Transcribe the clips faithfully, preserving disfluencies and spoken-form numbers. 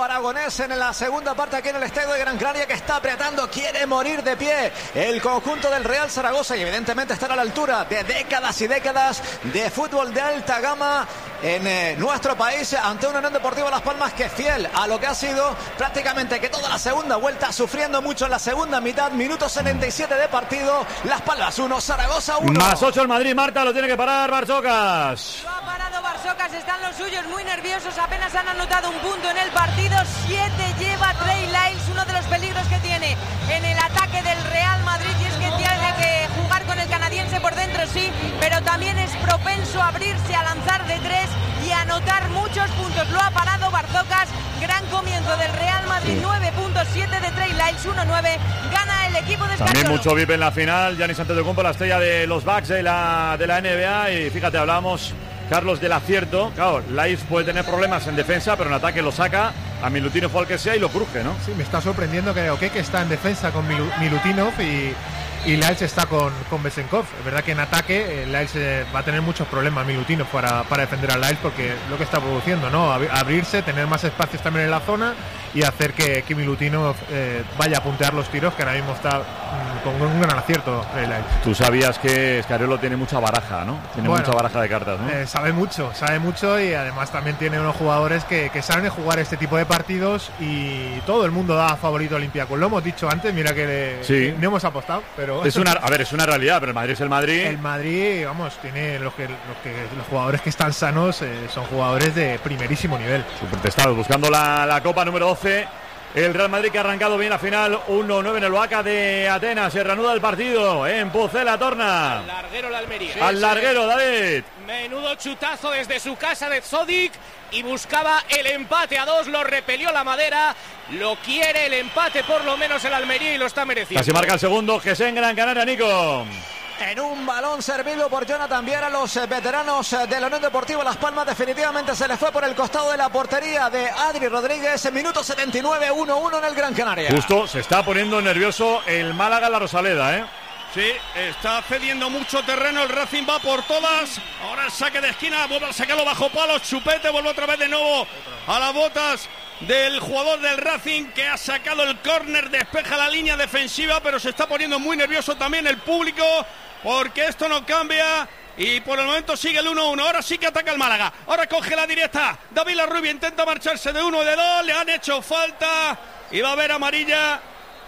aragonés en la segunda parte aquí en el estadio de Gran Canaria, que está apretando, quiere morir de pie el conjunto del Real Zaragoza y evidentemente estar a la altura de décadas y décadas de fútbol de alta gama en eh, nuestro país, ante un Unión Deportiva Las Palmas que, fiel a lo que ha sido prácticamente que toda la segunda vuelta, sufriendo mucho en la segunda mitad. Minuto setenta y siete de partido, Las Palmas uno, Zaragoza uno. Más ocho el Madrid. Marta, lo tiene que parar Barsocas. Lo ha parado Barsocas, están los suyos muy nerviosos, apenas han anotado un punto en el partido. Siete lleva Trey Lyles, uno de los peligros que tiene en el ataque del Real Madrid, y es que tiene que jugar con el canadiense por dentro, sí, pero también es propenso a abrirse, a lanzar de tres y a anotar muchos puntos. Lo ha parado Barsocas. Gran comienzo del Real Madrid, sí. nueve puntos, siete de Trey Lyles, uno nueve, gana el equipo de Escariolo. También mucho V I P en la final, Giannis Antetokounmpo, la estrella de los Bucks de la, de la N B A, y fíjate, hablábamos, Carlos, del acierto. Claro, Lyles puede tener problemas en defensa, pero en ataque lo saca a Milutinov o al que sea y lo cruje, ¿no? Sí, me está sorprendiendo que Okeke está en defensa con Mil- Milutinov y... y Lyles está con, con Besenkov. Es verdad que en ataque eh, Lyles eh, va a tener muchos problemas Milutinov para, para defender a Lyles, porque lo que está produciendo, ¿no? Ab- abrirse, tener más espacios también en la zona y hacer que, que Milutinov eh, vaya a puntear los tiros, que ahora mismo está mm, con un gran acierto eh, Lyles. Tú sabías que Escariolo tiene mucha baraja, ¿no? Tiene bueno, mucha baraja de cartas, ¿no? Eh, sabe mucho, sabe mucho y además también tiene unos jugadores que, que saben jugar este tipo de partidos, y todo el mundo da favorito a Olympiacos. Lo hemos dicho antes, mira que, le, sí. que no hemos apostado, pero... Es una, a ver, es una realidad, pero el Madrid es el Madrid. El Madrid, vamos, tiene los que los, que, los jugadores que están sanos eh, son jugadores de primerísimo nivel. Súper testados, buscando la, la Copa número doce. El Real Madrid, que ha arrancado bien la final, uno nueve en el Oaca de Atenas. Se reanuda el partido en Pucela Torna. Al larguero la Almería. Sí, Al larguero, sí. David. Menudo chutazo desde su casa de Zodic, y buscaba el empate a dos, lo repelió la madera. Lo quiere el empate, por lo menos el Almería, y lo está mereciendo. Casi marca el segundo, que en Gran Canaria, Nico. En un balón servido por Jonathan Viera, los veteranos de la Unión Deportiva Las Palmas definitivamente se les fue por el costado de la portería de Adri Rodríguez. Minuto setenta y nueve, uno uno en el Gran Canaria. Justo, se está poniendo nervioso el Málaga, la Rosaleda, ¿eh? Sí, está cediendo mucho terreno, el Racing va por todas. Ahora el saque de esquina, vuelve a sacarlo bajo palos, Chupete, vuelve otra vez de nuevo a las botas del jugador del Racing, que ha sacado el córner, despeja la línea defensiva, pero se está poniendo muy nervioso también el público, porque esto no cambia. Y por el momento sigue el uno uno. Ahora sí que ataca el Málaga. Ahora coge la directa David Larrubia, intenta marcharse de uno y de dos. Le han hecho falta y va a haber amarilla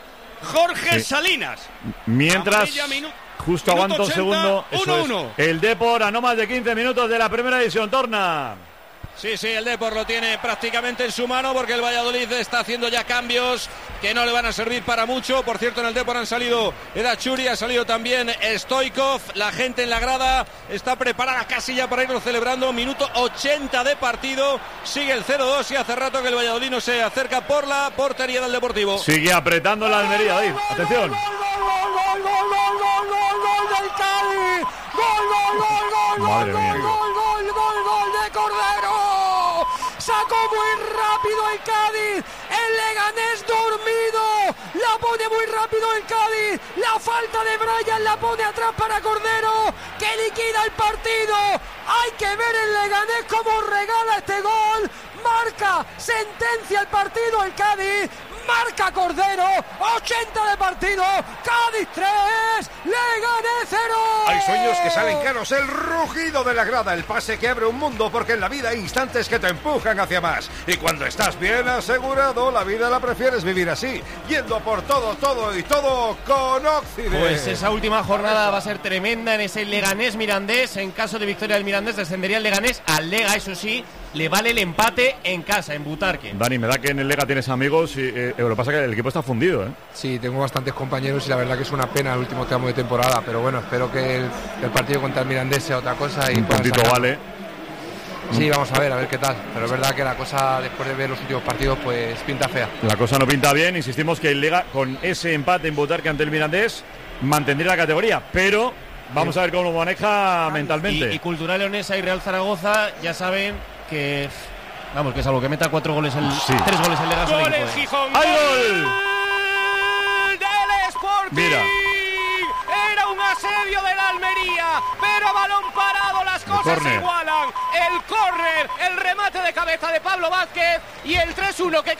Jorge sí. Salinas. Mientras amarilla, minu- justo aguanta un segundo. uno uno. El Depor a no más de quince minutos de la primera división. Torna. Sí, sí, el Depor lo tiene prácticamente en su mano, porque el Valladolid está haciendo ya cambios que no le van a servir para mucho. Por cierto, en el Depor han salido Eda Churi, ha salido también Stoikov. La gente en la grada está preparada casi ya para irlo celebrando. Minuto ochenta de partido, sigue el cero dos y hace rato que el Valladolid no se acerca por la portería del Deportivo. Sigue apretando la Almería, David. Atención. ¡Gol, gol, gol, gol, gol, gol del Cádiz! ¡Gol, gol, gol, gol, Madre gol, mía. gol, gol, gol, gol de Cordero! Sacó muy rápido el Cádiz, el Leganés dormido, la pone muy rápido el Cádiz, la falta de Brian la pone atrás para Cordero, que liquida el partido. Hay que ver el Leganés cómo regala este gol, marca, sentencia el partido el Cádiz, marca Cordero, ochenta de partido, Cádiz tres, Leganés cero. Hay sueños que salen caros, el rugido de la grada, el pase que abre un mundo, porque en la vida hay instantes que te empujan hacia más. Y cuando estás bien asegurado, la vida la prefieres vivir así, yendo por todo, todo y todo con Occidente. Pues esa última jornada va a ser tremenda en ese Leganés Mirandés. En caso de victoria del Mirandés, descendería el Leganés. Al Lega, eso sí, le vale el empate en casa, en Butarque. Dani, me da que en el Lega tienes amigos, y eh, lo que pasa es que el equipo está fundido, ¿eh? Sí, tengo bastantes compañeros y la verdad que es una pena el último tramo de temporada, pero bueno, espero que el, el partido contra el Mirandés sea otra cosa y un puntito vale. Sí, vamos a ver, a ver qué tal, pero es verdad que la cosa, después de ver los últimos partidos, pues pinta fea. La cosa no pinta bien, insistimos que el Lega, con ese empate en Butarque ante el Mirandés, mantendría la categoría, pero vamos a ver cómo lo maneja mentalmente. Y, y Cultural Leonesa y Real Zaragoza ya saben que, vamos, que salvo que meta cuatro goles, el, sí. tres goles el Lega. ¡Gol en Gijón! ¡Hay gol! ¡Del Sporting! Mira. Era un asedio de la Almería, pero a balón parado las cosas se igualan. El córner, el remate de cabeza de Pablo Vázquez y el tres uno que